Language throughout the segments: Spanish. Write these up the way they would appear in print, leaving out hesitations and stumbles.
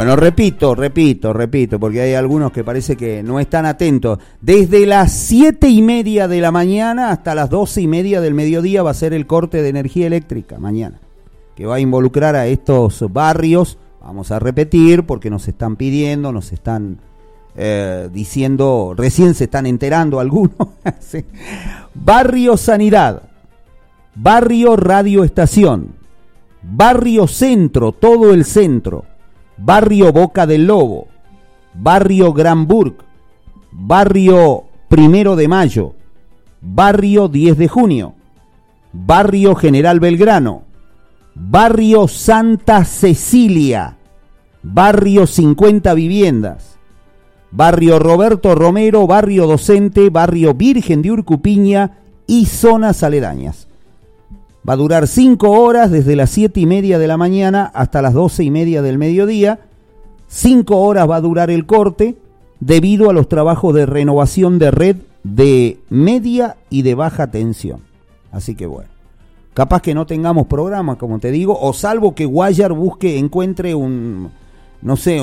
Bueno, repito, porque hay algunos que parece que no están atentos. Desde las 7:30 de la mañana hasta las 12:30 del mediodía va a ser el corte de energía eléctrica mañana, que va a involucrar a estos barrios. Vamos a repetir porque nos están pidiendo, nos están diciendo, recién se están enterando algunos. Sí. Barrio Sanidad, Barrio Radioestación, Barrio Centro, todo el centro, Barrio Boca del Lobo, Barrio Granburg, Barrio 1 de Mayo, Barrio 10 de Junio, Barrio General Belgrano, Barrio Santa Cecilia, Barrio 50 Viviendas, Barrio Roberto Romero, Barrio Docente, Barrio Virgen de Urcupiña y zonas aledañas. Va a durar 5 horas desde las 7:30 de la mañana hasta las 12:30 del mediodía. 5 horas va a durar el corte debido a los trabajos de renovación de red de media y de baja tensión. Así que bueno, capaz que no tengamos programa, como te digo, o salvo que Guayar encuentre un, no sé,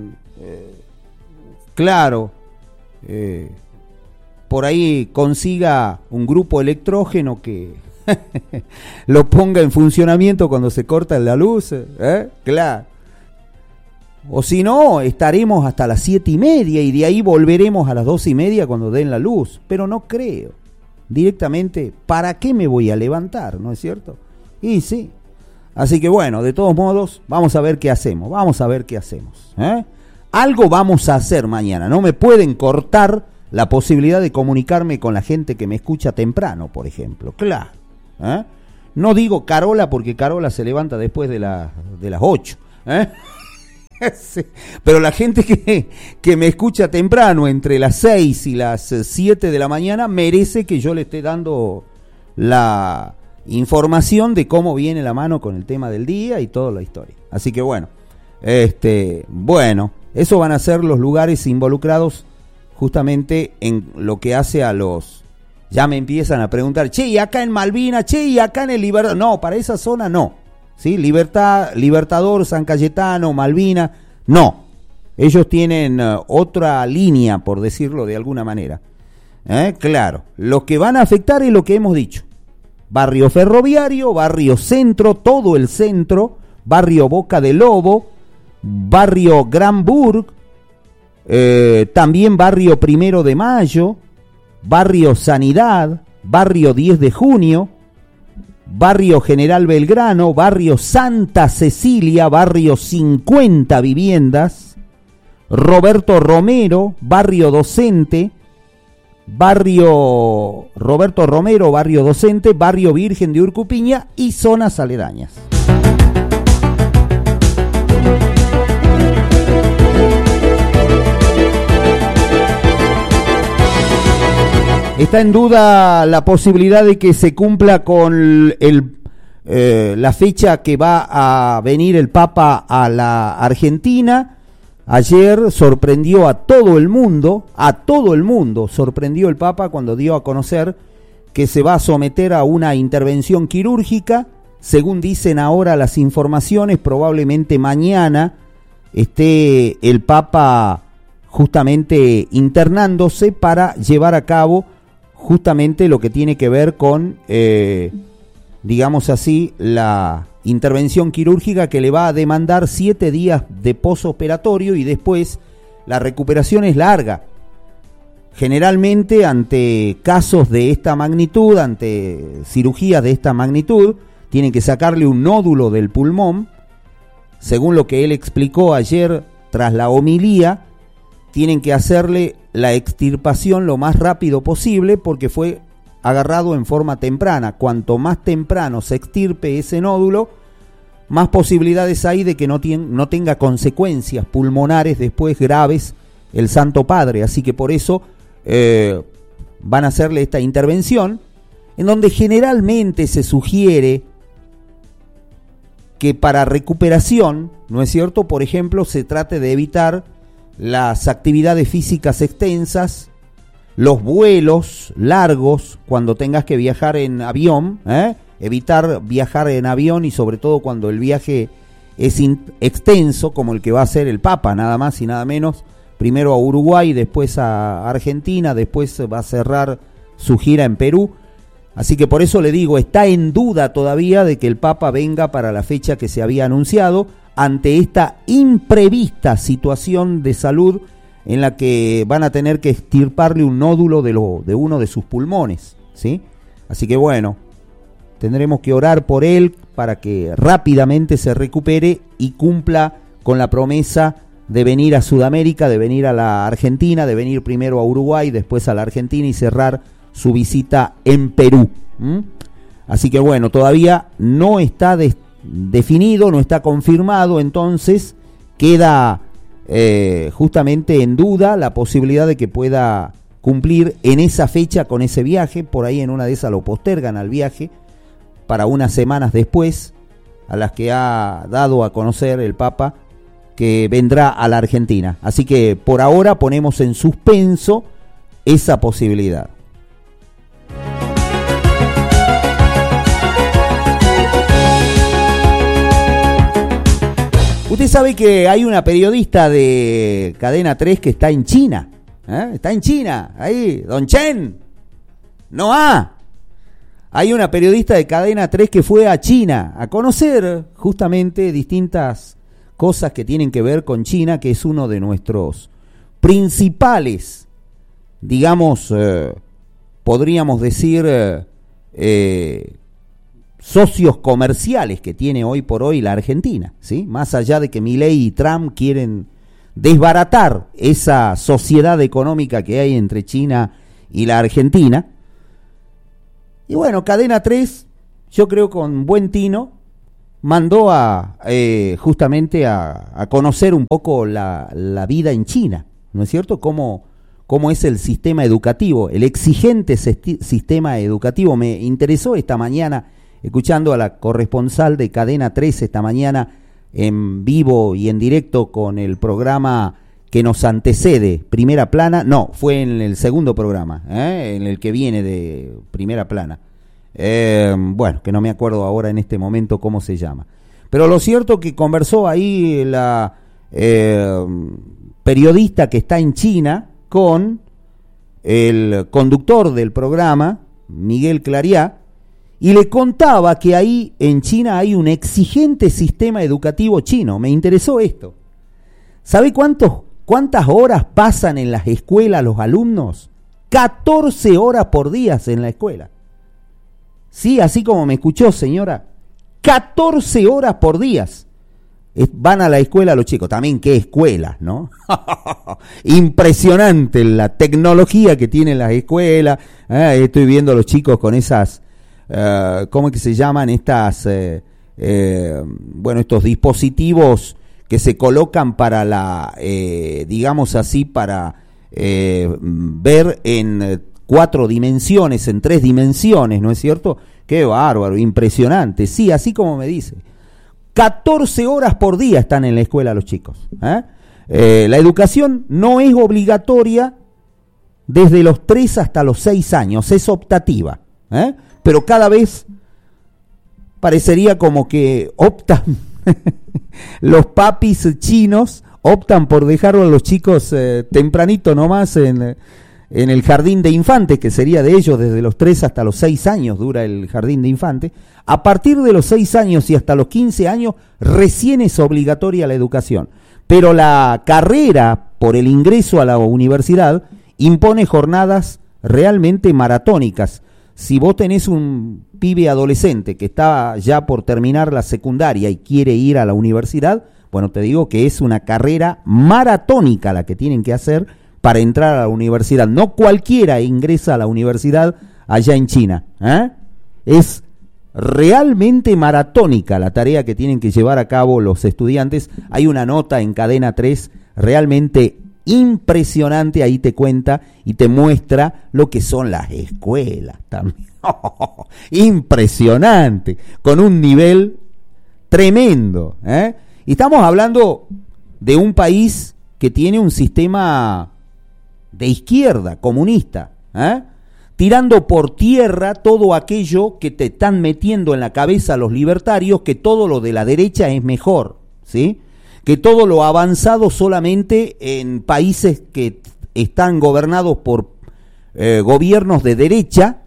por ahí consiga un grupo electrógeno que lo ponga en funcionamiento cuando se corta la luz, claro. O si no, estaremos hasta las 7:30 y de ahí volveremos a las 12:30 cuando den la luz, pero no creo. Directamente, ¿para qué me voy a levantar? ¿No es cierto? Y sí. Así que bueno, de todos modos, vamos a ver qué hacemos. Algo vamos a hacer mañana. No me pueden cortar la posibilidad de comunicarme con la gente que me escucha temprano, por ejemplo. Claro. No digo Carola porque Carola se levanta después de las 8. Sí. Pero la gente que me escucha temprano, entre las 6 y las 7 de la mañana, merece que yo le esté dando la información de cómo viene la mano con el tema del día y toda la historia. Así que bueno, eso van a ser los lugares involucrados justamente en lo que hace a los... Ya me empiezan a preguntar, che, y acá en Malvinas, che, y acá en el Libertador. No, para esa zona no. ¿Sí? Libertador, San Cayetano, Malvinas, no. Ellos tienen otra línea, por decirlo de alguna manera. Claro, lo que van a afectar es lo que hemos dicho. Barrio Ferroviario, Barrio Centro, todo el centro, Barrio Boca del Lobo, Barrio Granburg, también Barrio 1 de Mayo, Barrio Sanidad, Barrio 10 de Junio, Barrio General Belgrano, Barrio Santa Cecilia, Barrio 50 Viviendas, Roberto Romero, Barrio Docente, Barrio Roberto Romero, Barrio Docente, Barrio Virgen de Urcupiña y zonas aledañas. Está en duda la posibilidad de que se cumpla con la fecha que va a venir el Papa a la Argentina. Ayer sorprendió a todo el mundo, sorprendió el Papa cuando dio a conocer que se va a someter a una intervención quirúrgica. Según dicen ahora las informaciones, probablemente mañana esté el Papa justamente internándose para llevar a cabo justamente lo que tiene que ver con, digamos así, la intervención quirúrgica que le va a demandar 7 días de posoperatorio y después la recuperación es larga. Generalmente ante casos de esta magnitud, ante cirugías de esta magnitud, tienen que sacarle un nódulo del pulmón. Según lo que él explicó ayer tras la homilía, tienen que hacerle la extirpación lo más rápido posible porque fue agarrado en forma temprana. Cuanto más temprano se extirpe ese nódulo, más posibilidades hay de que no tenga consecuencias pulmonares después graves el Santo Padre. Así que por eso van a hacerle esta intervención, en donde generalmente se sugiere que para recuperación, ¿no es cierto?, por ejemplo, se trate de evitar las actividades físicas extensas, los vuelos largos cuando tengas que viajar en avión, evitar viajar en avión y sobre todo cuando el viaje es extenso, como el que va a hacer el Papa, nada más y nada menos, primero a Uruguay, después a Argentina, después va a cerrar su gira en Perú. Así que por eso le digo, está en duda todavía de que el Papa venga para la fecha que se había anunciado, ante esta imprevista situación de salud en la que van a tener que extirparle un nódulo de uno de sus pulmones, ¿sí? Así que bueno, tendremos que orar por él para que rápidamente se recupere y cumpla con la promesa de venir a Sudamérica, de venir a la Argentina, de venir primero a Uruguay, después a la Argentina y cerrar su visita en Perú. Así que bueno, todavía no está definido, no está confirmado, entonces queda justamente en duda la posibilidad de que pueda cumplir en esa fecha con ese viaje. Por ahí en una de esas lo postergan al viaje para unas semanas después, a las que ha dado a conocer el Papa que vendrá a la Argentina. Así que por ahora ponemos en suspenso esa posibilidad. Usted sabe que hay una periodista de Cadena 3 que está en China. Está en China, ahí, Don Chen. No hay una periodista de Cadena 3 que fue a China a conocer justamente distintas cosas que tienen que ver con China, que es uno de nuestros principales, digamos, podríamos decir, socios comerciales que tiene hoy por hoy la Argentina, ¿sí? Más allá de que Milei y Trump quieren desbaratar esa sociedad económica que hay entre China y la Argentina. Y bueno, Cadena 3, yo creo con buen tino, mandó justamente a conocer un poco la vida en China, ¿no es cierto? Cómo es el sistema educativo, el exigente sistema educativo. Me interesó esta mañana, escuchando a la corresponsal de Cadena 3 esta mañana en vivo y en directo con el programa que nos antecede, Primera Plana. No, fue en el segundo programa, en el que viene de Primera Plana. Bueno, que no me acuerdo ahora en este momento cómo se llama. Pero lo cierto que conversó ahí la periodista que está en China con el conductor del programa, Miguel Clariá, y le contaba que ahí en China hay un exigente sistema educativo chino. Me interesó esto. ¿Sabe cuántas horas pasan en las escuelas los alumnos? 14 horas por día en la escuela. Sí, así como me escuchó, señora. 14 horas por día van a la escuela los chicos. También qué escuelas, ¿no? Impresionante la tecnología que tienen las escuelas. Estoy viendo a los chicos con esas, ¿cómo es que se llaman? Estas, estos dispositivos que se colocan para digamos así, para ver en 4 dimensiones, en 3 dimensiones, ¿no es cierto? Qué bárbaro, impresionante. Sí, así como me dice. 14 horas por día están en la escuela los chicos. La educación no es obligatoria desde los 3 hasta los 6 años, es optativa. Pero cada vez parecería como que optan, los papis chinos optan por dejarlo a los chicos tempranito nomás en el jardín de infantes, que sería de ellos desde los 3 hasta los 6 años dura el jardín de infantes. A partir de los 6 años y hasta los 15 años recién es obligatoria la educación. Pero la carrera por el ingreso a la universidad impone jornadas realmente maratónicas. Si vos tenés un pibe adolescente que está ya por terminar la secundaria y quiere ir a la universidad, bueno, te digo que es una carrera maratónica la que tienen que hacer para entrar a la universidad. No cualquiera ingresa a la universidad allá en China. Es realmente maratónica la tarea que tienen que llevar a cabo los estudiantes. Hay una nota en Cadena 3 realmente impresionante, ahí te cuenta y te muestra lo que son las escuelas también. Impresionante, con un nivel tremendo. Y estamos hablando de un país que tiene un sistema de izquierda, comunista, tirando por tierra todo aquello que te están metiendo en la cabeza los libertarios, que todo lo de la derecha es mejor. ¿sí? Que todo lo avanzado solamente en países que están gobernados por gobiernos de derecha,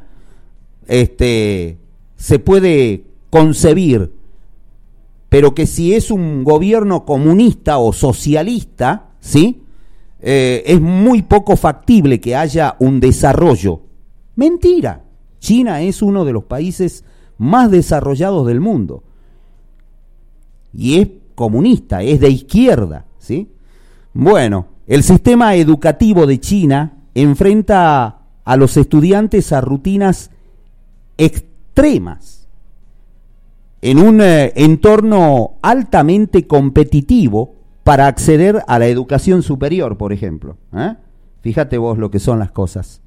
se puede concebir, pero que si es un gobierno comunista o socialista, ¿sí? Es muy poco factible que haya un desarrollo. Mentira. China es uno de los países más desarrollados del mundo. Y es comunista, es de izquierda, ¿sí? Bueno, el sistema educativo de China enfrenta a los estudiantes a rutinas extremas en un entorno altamente competitivo para acceder a la educación superior, por ejemplo. Fíjate vos lo que son las cosas.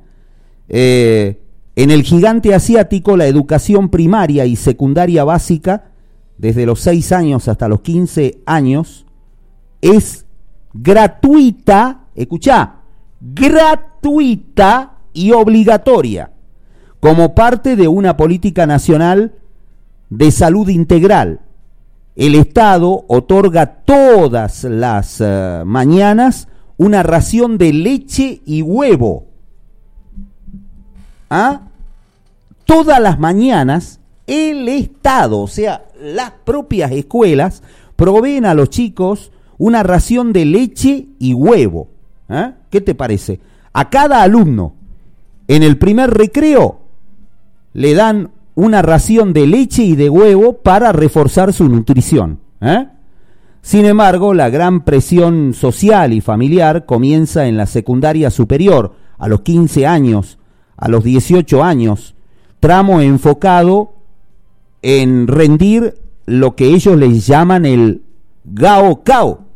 En el gigante asiático, la educación primaria y secundaria básica, desde los 6 años hasta los 15 años, es gratuita, escuchá, gratuita y obligatoria, como parte de una política nacional de salud integral. El Estado otorga todas las mañanas una ración de leche y huevo. Todas las mañanas el Estado, o sea, las propias escuelas, proveen a los chicos una ración de leche y huevo. ¿Qué te parece? A cada alumno, en el primer recreo, le dan una ración de leche y de huevo para reforzar su nutrición. Sin embargo, la gran presión social y familiar comienza en la secundaria superior, a los 15 años, a los 18 años, tramo enfocado en rendir lo que ellos les llaman el Gaokao,